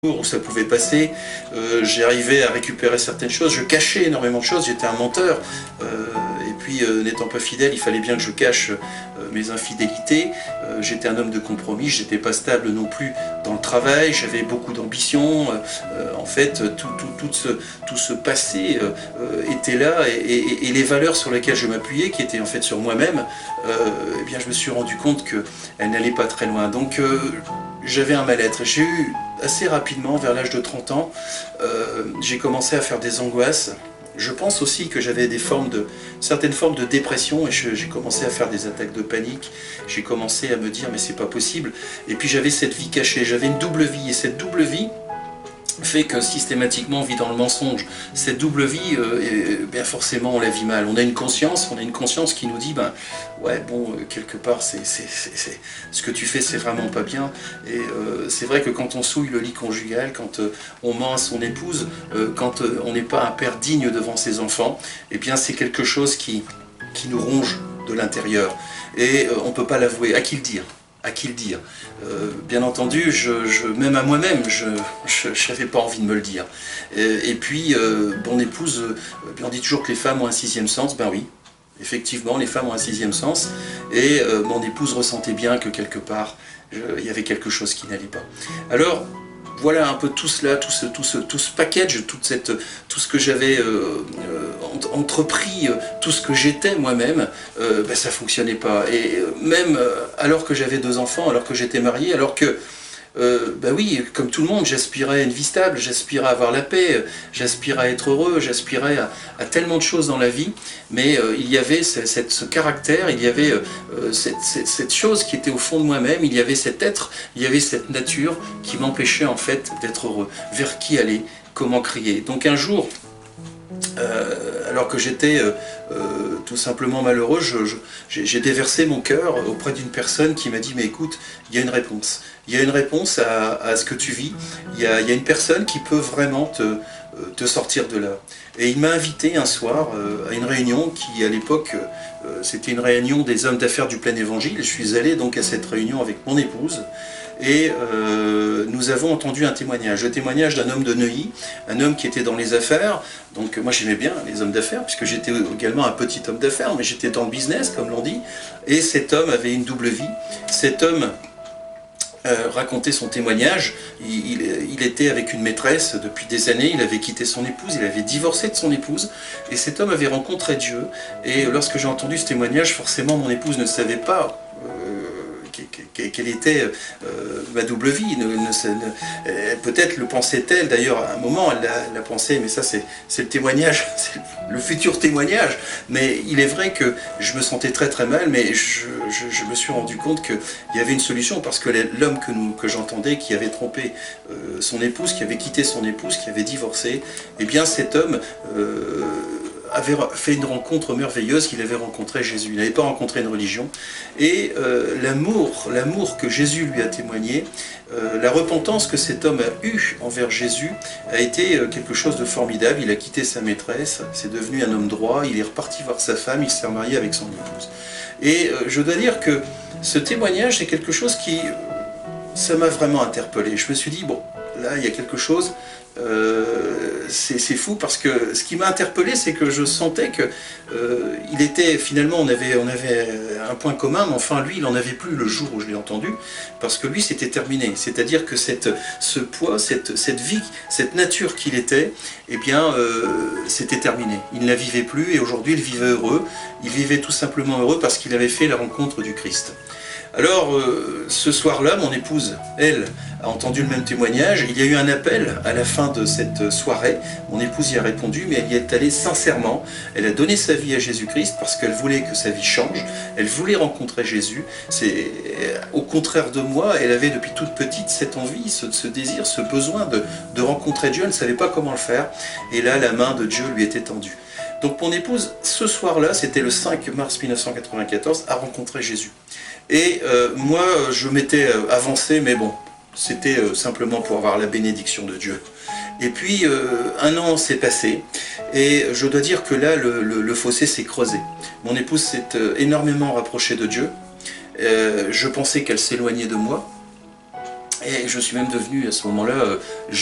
où ça pouvait passer, j'arrivais à récupérer certaines choses, je cachais énormément de choses, j'étais un menteur, et puis n'étant pas fidèle, il fallait bien que je cache mes infidélités, j'étais un homme de compromis, j'étais pas stable non plus dans le travail, j'avais beaucoup d'ambition, en fait tout ce passé était là, et les valeurs sur lesquelles je m'appuyais, qui étaient en fait sur moi-même, eh bien je me suis rendu compte qu'elles n'allaient pas très loin, donc j'avais un mal-être. J'ai eu assez rapidement, vers l'âge de 30 ans, j'ai commencé à faire des angoisses. Je pense aussi que j'avais certaines formes de dépression, et j'ai commencé à faire des attaques de panique. J'ai commencé à me dire mais c'est pas possible. Et puis j'avais cette vie cachée, j'avais une double vie, et cette double vie fait que systématiquement on vit dans le mensonge. Cette double vie, bien forcément on la vit mal. On a une conscience qui nous dit ben ouais bon quelque part ce que tu fais c'est vraiment pas bien. Et c'est vrai que quand on souille le lit conjugal, quand on ment à son épouse, quand on n'est pas un père digne devant ses enfants, et bien c'est quelque chose qui nous ronge de l'intérieur. Et on ne peut pas l'avouer. À qui le dire ? À qui le dire? Bien entendu, même à moi-même, je n'avais pas envie de me le dire. Et puis, mon épouse, on dit toujours que les femmes ont un sixième sens. Ben oui, effectivement, les femmes ont un sixième sens. Et mon épouse ressentait bien que quelque part, il y avait quelque chose qui n'allait pas. Alors, voilà un peu tout cela, tout ce package, tout ce que j'avais entrepris, tout ce que j'étais moi-même, ben ça fonctionnait pas. Et même alors que j'avais 2 enfants, alors que j'étais marié, alors que ben oui, comme tout le monde, j'aspirais à une vie stable, j'aspirais à avoir la paix, j'aspirais à être heureux, j'aspirais à tellement de choses dans la vie, mais il y avait ce caractère, il y avait cette chose qui était au fond de moi-même, il y avait cet être, il y avait cette nature qui m'empêchait en fait d'être heureux. Vers qui aller? Comment crier? Donc un jour, alors que j'étais tout simplement malheureux, j'ai déversé mon cœur auprès d'une personne qui m'a dit mais écoute, il y a une réponse. Il y a une réponse à ce que tu vis, il y a une personne qui peut vraiment te sortir de là. Et il m'a invité un soir à une réunion qui à l'époque, c'était une réunion des hommes d'affaires du plein évangile. Je suis allé donc à cette réunion avec mon épouse. Et nous avons entendu un témoignage, le témoignage d'un homme de Neuilly, un homme qui était dans les affaires. Donc moi j'aimais bien les hommes d'affaires, puisque j'étais également un petit homme d'affaires, mais j'étais dans le business, comme l'on dit. Et cet homme avait une double vie. Cet homme racontait son témoignage. Il était avec une maîtresse depuis des années, il avait quitté son épouse, il avait divorcé de son épouse, et cet homme avait rencontré Dieu. Et lorsque j'ai entendu ce témoignage, forcément mon épouse ne savait pas quelle était ma double vie. Peut-être le pensait-elle, d'ailleurs à un moment elle l'a pensé, mais ça c'est le témoignage, c'est le futur témoignage. Mais il est vrai que je me sentais très très mal, mais je me suis rendu compte qu'il y avait une solution, parce que l'homme que j'entendais, qui avait trompé son épouse, qui avait quitté son épouse, qui avait divorcé, eh bien cet homme avait fait une rencontre merveilleuse, qu'il avait rencontré Jésus. Il n'avait pas rencontré une religion. Et l'amour que Jésus lui a témoigné, la repentance que cet homme a eue envers Jésus a été quelque chose de formidable. Il a quitté sa maîtresse, c'est devenu un homme droit, il est reparti voir sa femme, il s'est remarié avec son épouse. Et je dois dire que ce témoignage, c'est quelque chose ça m'a vraiment interpellé. Je me suis dit, bon, là, il y a quelque chose, c'est fou, parce que ce qui m'a interpellé, c'est que je sentais que il était, finalement, on avait un point commun, mais enfin, lui, il n'en avait plus le jour où je l'ai entendu, parce que lui, c'était terminé. C'est-à-dire que ce poids, cette vie, cette nature qu'il était, eh bien, c'était terminé. Il ne la vivait plus, et aujourd'hui, il vivait heureux. Il vivait tout simplement heureux parce qu'il avait fait la rencontre du Christ. Alors, ce soir-là, mon épouse, elle, a entendu le même témoignage. Il y a eu un appel à la fin de cette soirée. Mon épouse y a répondu, mais elle y est allée sincèrement. Elle a donné sa vie à Jésus-Christ parce qu'elle voulait que sa vie change. Elle voulait rencontrer Jésus. Au contraire de moi, elle avait depuis toute petite cette envie, ce désir, ce besoin de rencontrer Dieu. Elle ne savait pas comment le faire. Et là, la main de Dieu lui était tendue. Donc mon épouse, ce soir-là, c'était le 5 mars 1994, a rencontré Jésus. Et moi, je m'étais avancé, mais bon, c'était simplement pour avoir la bénédiction de Dieu. Et puis, un an s'est passé, et je dois dire que là, le fossé s'est creusé. Mon épouse s'est énormément rapprochée de Dieu. Je pensais qu'elle s'éloignait de moi. Et je suis même devenu à ce moment-là